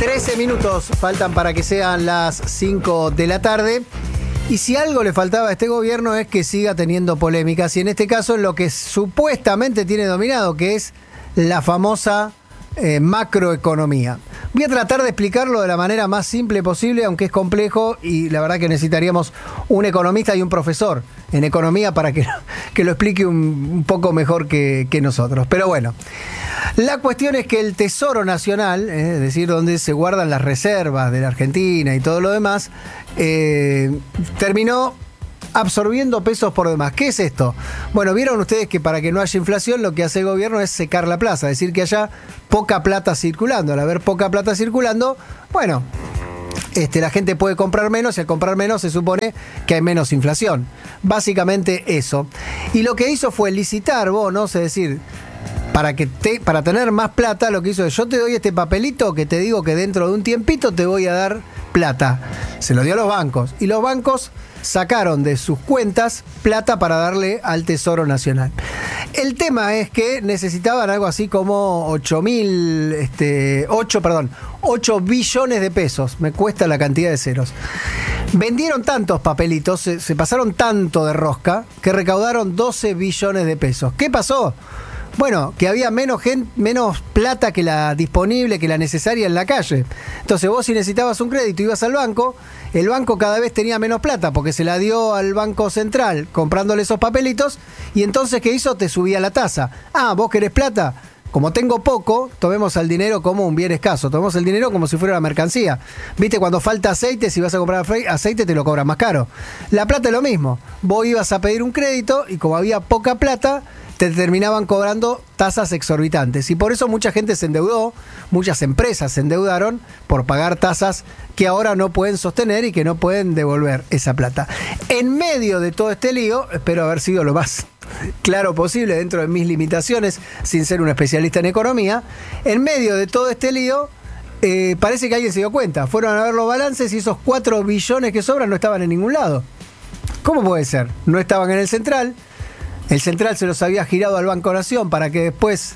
13 minutos faltan para que sean las 5 de la tarde. Y si algo le faltaba a este gobierno es que siga teniendo polémicas. Y en este caso en lo que supuestamente tiene dominado, que es la famosa macroeconomía. Voy a tratar de explicarlo de la manera más simple posible, aunque es complejo y la verdad que necesitaríamos un economista y un profesor en economía para que lo explique un poco mejor que nosotros. Pero bueno, la cuestión es que el Tesoro Nacional, es decir, donde se guardan las reservas de la Argentina y todo lo demás, terminó absorbiendo pesos por demás. ¿Qué es esto? Bueno, vieron ustedes que para que no haya inflación lo que hace el gobierno es secar la plaza, es decir, que haya poca plata circulando. Al haber poca plata circulando, bueno, la gente puede comprar menos y al comprar menos se supone que hay menos inflación. Básicamente eso. Y lo que hizo fue licitar bonos, es decir, para tener más plata, lo que hizo es: yo te doy este papelito que te digo que dentro de un tiempito te voy a dar plata. Se lo dio a los bancos y los bancos sacaron de sus cuentas plata para darle al Tesoro Nacional. El tema es que necesitaban algo así como 8 billones de pesos. Me cuesta la cantidad de ceros. Vendieron tantos papelitos, se pasaron tanto de rosca, que recaudaron 12 billones de pesos. ¿Qué pasó? Bueno, que había menos plata que la disponible, que la necesaria en la calle. Entonces vos, si necesitabas un crédito, ibas al banco, el banco cada vez tenía menos plata porque se la dio al Banco Central comprándole esos papelitos, y entonces ¿qué hizo? Te subía la tasa. Ah, ¿vos querés plata? Como tengo poco, tomemos al dinero como un bien escaso, tomemos el dinero como si fuera una mercancía. ¿Viste? Cuando falta aceite, si vas a comprar aceite te lo cobran más caro. La plata es lo mismo. Vos ibas a pedir un crédito y como había poca plata, te terminaban cobrando tasas exorbitantes. Y por eso mucha gente se endeudó, muchas empresas se endeudaron por pagar tasas que ahora no pueden sostener y que no pueden devolver esa plata. En medio de todo este lío, espero haber sido lo más claro posible dentro de mis limitaciones, sin ser un especialista en economía, en medio de todo este lío, parece que alguien se dio cuenta. Fueron a ver los balances y esos 4 billones que sobran no estaban en ningún lado. ¿Cómo puede ser? No estaban en el central. El central se los había girado al Banco Nación para que después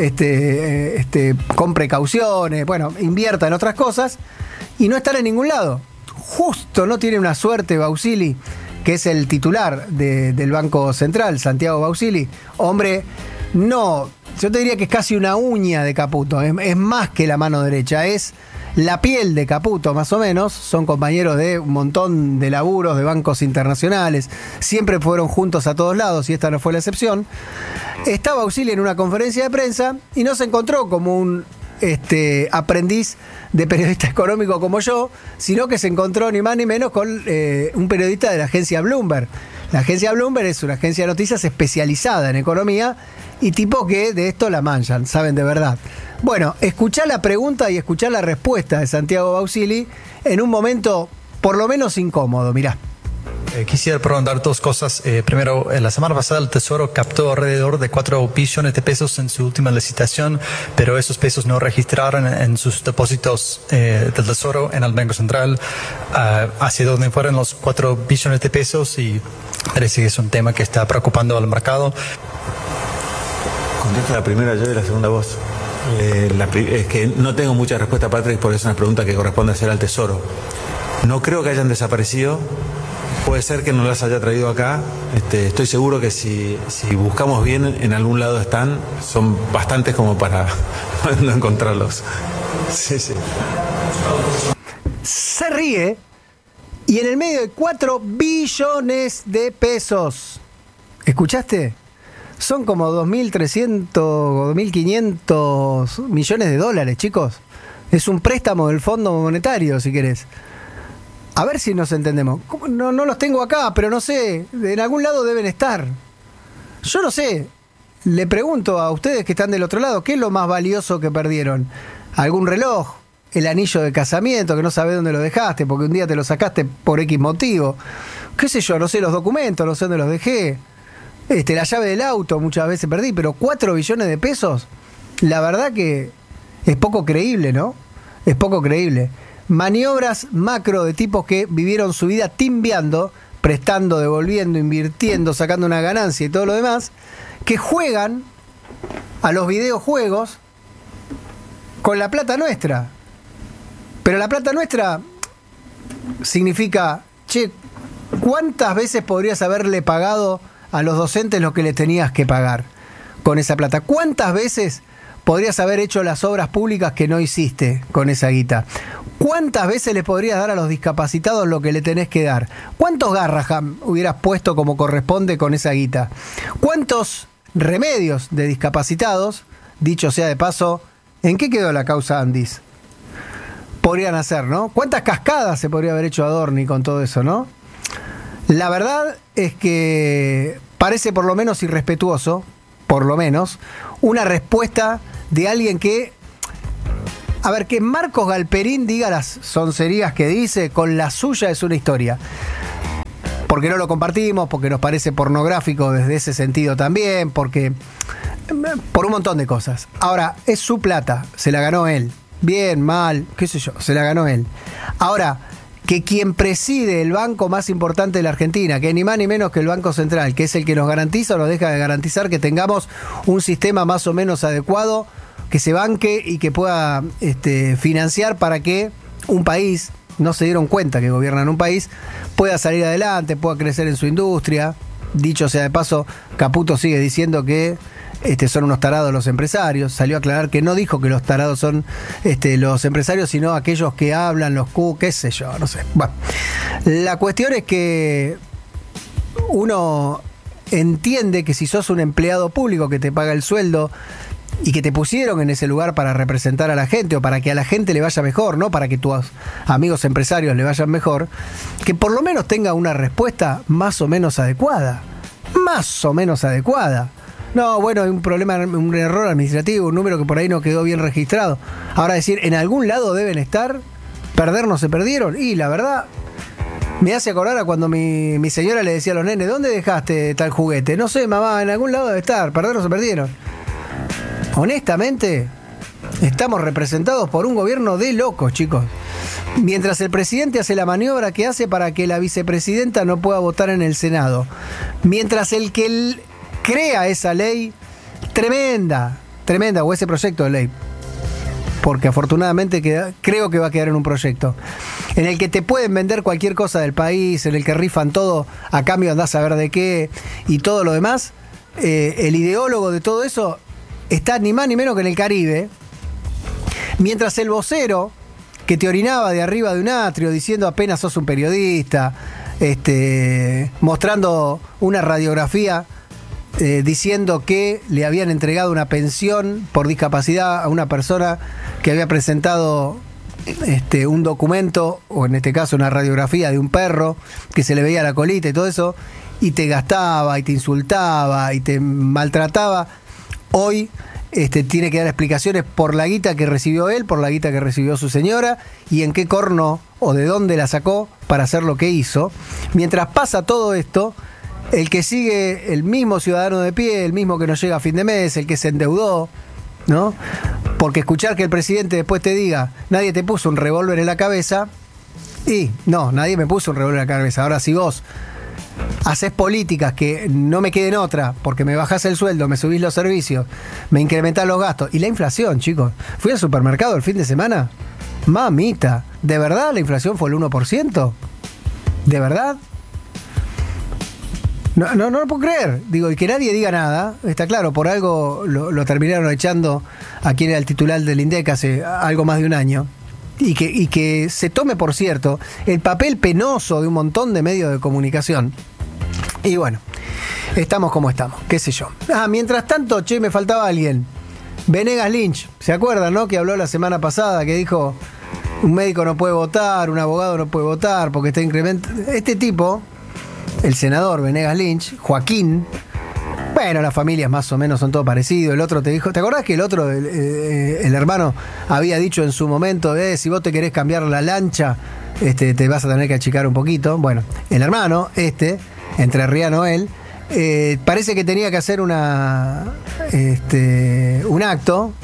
compre cauciones, bueno, invierta en otras cosas, y no están en ningún lado. Justo no tiene una suerte Bausili, que es el titular del Banco Central, Santiago Bausili. Hombre, no, yo te diría que es casi una uña de Caputo, es más que la mano derecha, es la piel de Caputo, más o menos. Son compañeros de un montón de laburos, de bancos internacionales. Siempre fueron juntos a todos lados y esta no fue la excepción. Estaba Bausili en una conferencia de prensa y no se encontró como un aprendiz de periodista económico como yo, sino que se encontró ni más ni menos con un periodista de la agencia Bloomberg. La agencia Bloomberg es una agencia de noticias especializada en economía y tipo que de esto la manchan, saben de verdad. Bueno, escuchá la pregunta y escuchá la respuesta de Santiago Bausili en un momento por lo menos incómodo, mirá. Quisiera preguntar dos cosas. Primero, la semana pasada el Tesoro captó alrededor de 4 billones de pesos en su última licitación, pero esos pesos no registraron en sus depósitos del Tesoro en el Banco Central. ¿Hacia dónde fueron los 4 billones de pesos? Y parece que es un tema que está preocupando al mercado. Contesta la primera yo y la segunda vos. Es que no tengo mucha respuesta, Patrick, porque es una pregunta que corresponde hacer al Tesoro. No creo que hayan desaparecido. Puede ser que no las haya traído acá. Estoy seguro que si buscamos bien, en algún lado están. Son bastantes como para no encontrarlos. Sí. Se ríe y en el medio de 4 billones de pesos. ¿Escuchaste? Son como 2.300, 2.500 millones de dólares, chicos. Es un préstamo del Fondo Monetario, si querés. A ver si nos entendemos. No los tengo acá, pero no sé. En algún lado deben estar. Yo no sé. Le pregunto a ustedes que están del otro lado, ¿qué es lo más valioso que perdieron? ¿Algún reloj? ¿El anillo de casamiento que no sabés dónde lo dejaste porque un día te lo sacaste por X motivo? ¿Qué sé yo? No sé, los documentos, no sé dónde los dejé. La llave del auto muchas veces perdí, pero 4 billones de pesos, la verdad que es poco creíble, ¿no? Es poco creíble. Maniobras macro de tipos que vivieron su vida timbiando, prestando, devolviendo, invirtiendo, sacando una ganancia y todo lo demás, que juegan a los videojuegos con la plata nuestra. Pero la plata nuestra significa, che, ¿cuántas veces podrías haberle pagado a los docentes lo que le tenías que pagar con esa plata? ¿Cuántas veces podrías haber hecho las obras públicas que no hiciste con esa guita? ¿Cuántas veces le podrías dar a los discapacitados lo que le tenés que dar? ¿Cuántos Garraham hubieras puesto como corresponde con esa guita? ¿Cuántos remedios de discapacitados, dicho sea de paso, en qué quedó la causa Andis? Podrían hacer, ¿no? ¿Cuántas cascadas se podría haber hecho Adorni con todo eso, no? La verdad es que parece por lo menos irrespetuoso, por lo menos, una respuesta de alguien que... A ver, que Marcos Galperín diga las soncerías que dice, con la suya es una historia. Porque no lo compartimos, porque nos parece pornográfico desde ese sentido también, porque... por un montón de cosas. Ahora, es su plata, se la ganó él. Bien, mal, qué sé yo, se la ganó él. Ahora, que quien preside el banco más importante de la Argentina, que ni más ni menos que el Banco Central, que es el que nos garantiza o nos deja de garantizar que tengamos un sistema más o menos adecuado, que se banque y que pueda financiar para que un país, no se dieron cuenta que gobiernan un país, pueda salir adelante, pueda crecer en su industria. Dicho sea de paso, Caputo sigue diciendo que son unos tarados los empresarios. Salió a aclarar que no dijo que los tarados son los empresarios, sino aquellos que hablan, los qué sé yo, no sé. Bueno, la cuestión es que uno entiende que si sos un empleado público que te paga el sueldo y que te pusieron en ese lugar para representar a la gente o para que a la gente le vaya mejor, no para que tus amigos empresarios le vayan mejor, que por lo menos tenga una respuesta más o menos adecuada. Más o menos adecuada. No, bueno, hay un problema, un error administrativo, un número que por ahí no quedó bien registrado. Ahora decir, en algún lado deben estar, perder no se perdieron. Y la verdad, me hace acordar a cuando mi señora le decía a los nenes, ¿dónde dejaste tal juguete? No sé, mamá, en algún lado debe estar, perder no se perdieron. Honestamente, estamos representados por un gobierno de locos, chicos. Mientras el presidente hace la maniobra que hace para que la vicepresidenta no pueda votar en el Senado. Mientras el que crea esa ley tremenda, o ese proyecto de ley, porque afortunadamente creo que va a quedar en un proyecto, en el que te pueden vender cualquier cosa del país, en el que rifan todo a cambio de andar a saber de qué y todo lo demás, el ideólogo de todo eso está ni más ni menos que en el Caribe, mientras el vocero que te orinaba de arriba de un atrio diciendo apenas sos un periodista, mostrando una radiografía diciendo que le habían entregado una pensión por discapacidad a una persona que había presentado un documento, o en este caso una radiografía de un perro que se le veía la colita y todo eso, y te gastaba y te insultaba y te maltrataba. Hoy tiene que dar explicaciones por la guita que recibió él, por la guita que recibió su señora y en qué corno o de dónde la sacó para hacer lo que hizo. Mientras pasa todo esto, el que sigue el mismo ciudadano de pie, el mismo que no llega a fin de mes, el que se endeudó, ¿no? Porque escuchar que el presidente después te diga, nadie te puso un revólver en la cabeza, y no, nadie me puso un revólver en la cabeza. Ahora, si vos haces políticas que no me queden otra, porque me bajás el sueldo, me subís los servicios, me incrementás los gastos, y la inflación, chicos, fui al supermercado el fin de semana, mamita, ¿de verdad la inflación fue el 1%? ¿De verdad? No lo puedo creer. Digo, y que nadie diga nada, está claro, por algo lo terminaron echando a quien era el titular del INDEC hace algo más de un año. Y que se tome, por cierto, el papel penoso de un montón de medios de comunicación. Y bueno, estamos como estamos, qué sé yo. Mientras tanto, me faltaba alguien. Venegas Lynch, ¿se acuerdan, no? Que habló la semana pasada, que dijo, un médico no puede votar, un abogado no puede votar, porque está incrementando. Este tipo, el senador Venegas Lynch, Joaquín, bueno, las familias más o menos son todo parecido. El otro te dijo, ¿te acordás que el otro, el hermano, había dicho en su momento, si vos te querés cambiar la lancha, te vas a tener que achicar un poquito? Bueno, el hermano, entrerriano él, parece que tenía que hacer un acto,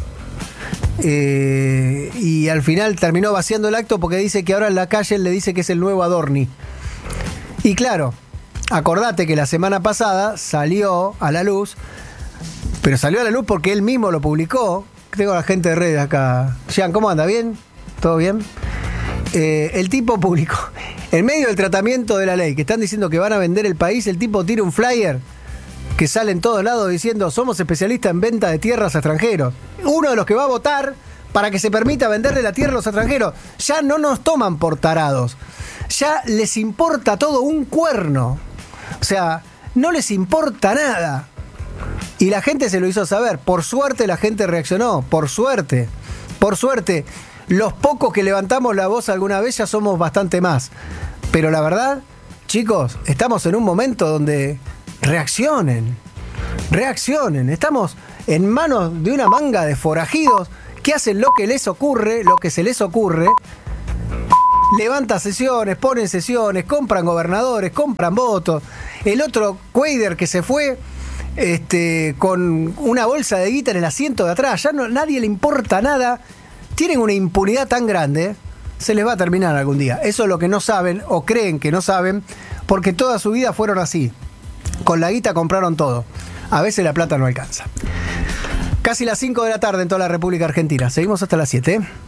y al final terminó vaciando el acto porque dice que ahora en la calle él le dice que es el nuevo Adorni. Y claro, acordate que la semana pasada salió a la luz, pero salió a la luz porque él mismo lo publicó. Tengo a la gente de redes acá. Jean, ¿cómo anda? ¿Bien? ¿Todo bien? el tipo publicó, en medio del tratamiento de la ley, que están diciendo que van a vender el país, el tipo tira un flyer que sale en todos lados diciendo: somos especialistas en venta de tierras a extranjeros. Uno de los que va a votar para que se permita venderle la tierra a los extranjeros. Ya no nos toman por tarados. Ya les importa todo un cuerno. O sea, no les importa nada. Y la gente se lo hizo saber. Por suerte la gente reaccionó. Por suerte. Por suerte. Los pocos que levantamos la voz alguna vez ya somos bastante más. Pero la verdad, chicos, estamos en un momento donde reaccionen. Reaccionen. Estamos en manos de una manga de forajidos que hacen lo que les ocurre, lo que se les ocurre. Levantan sesiones, ponen sesiones, compran gobernadores, compran votos. El otro Cuader que se fue con una bolsa de guita en el asiento de atrás, ya nadie le importa nada. Tienen una impunidad tan grande, se les va a terminar algún día. Eso es lo que no saben o creen que no saben, porque toda su vida fueron así. Con la guita compraron todo. A veces la plata no alcanza. Casi las 5 de la tarde en toda la República Argentina. Seguimos hasta las 7.